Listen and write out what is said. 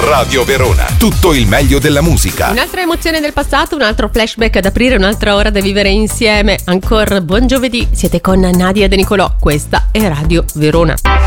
Radio Verona, tutto il meglio della musica. Un'altra emozione del passato, un altro flashback ad aprire, un'altra ora da vivere insieme. Ancora buon giovedì, siete con Nadia De Nicolò, questa è Radio Verona.